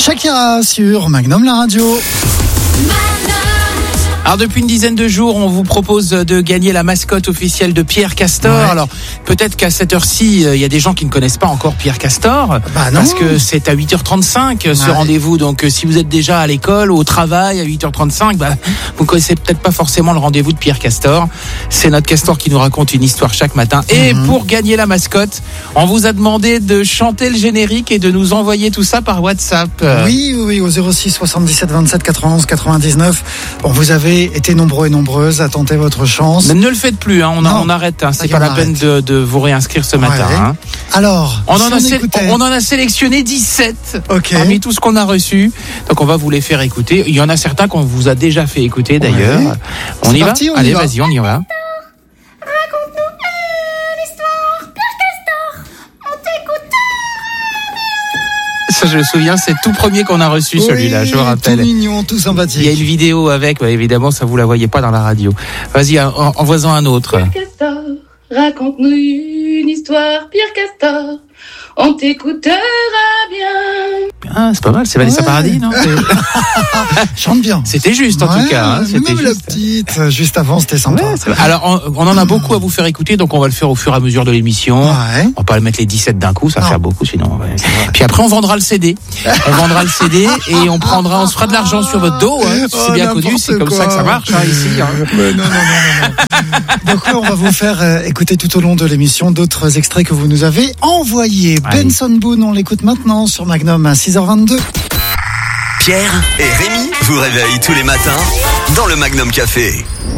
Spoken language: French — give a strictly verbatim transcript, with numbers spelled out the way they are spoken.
Shakira sur Magnum la radio. Alors depuis une dizaine de jours, on vous propose de gagner la mascotte officielle de Pierre Castor. Ouais. Alors peut-être qu'à cette heure-ci, il y a des gens qui ne connaissent pas encore Pierre Castor, bah non. parce que c'est à huit heures trente-cinq ce ouais. rendez-vous. Donc si vous êtes déjà à l'école, au travail à huit heures trente-cinq, bah, vous connaissez peut-être pas forcément le rendez-vous de Pierre Castor. C'est notre Castor qui nous raconte une histoire chaque matin. Et mmh. pour gagner la mascotte, on vous a demandé de chanter le générique et de nous envoyer tout ça par WhatsApp. Oui, oui, oui, au zéro six soixante-dix-sept vingt-sept quatre-vingt-onze quatre-vingt-dix-neuf. Bon, vous avez été nombreux et nombreuses à tenter votre chance. Mais ne le faites plus, hein. on, a, on arrête. Hein. C'est pas la peine de, de vous réinscrire ce matin. Ouais. Hein. Alors, on, si en on, a sé- écoutait... on en a sélectionné dix-sept okay. parmi tout ce qu'on a reçu. Donc on va vous les faire écouter. Il y en a certains qu'on vous a déjà fait écouter d'ailleurs. Ouais. On C'est y parti, va on Allez, y va. vas-y, on y va. Ça, je me souviens, c'est le tout premier qu'on a reçu, oui, celui-là, je me rappelle. Tout mignon, tout sympathique. Il y a une vidéo avec, bah, évidemment, ça vous la voyez pas dans la radio. Vas-y, en, envoie-en un autre. Pierre Castor, raconte-nous une histoire, Pierre Castor. On t'écoutera bien. Ah, c'est pas mal, c'est Vanessa ouais. Paradis, non? Chante bien. C'était juste, en ouais, tout cas. Hein, c'était même juste. La petite, juste avant, c'était sympa. Ouais, alors, on, on en a beaucoup à vous faire écouter, donc on va le faire au fur et à mesure de l'émission. Ouais. On va pas le mettre les dix-sept d'un coup, ça va non. faire beaucoup, sinon. Ouais. Puis après, on vendra le C D. On vendra le C D et on prendra, on se fera de l'argent sur votre dos. Hein. C'est oh, bien connu, c'est comme quoi. ça que ça marche hein, ici. Hein. Mais non, non, non, non. Donc là, on va vous faire euh, écouter tout au long de l'émission d'autres extraits que vous nous avez envoyés. Allez. Benson Boone, on l'écoute maintenant sur Magnum à six heures vingt-deux. Pierre et Rémi vous réveillent tous les matins dans le Magnum Café.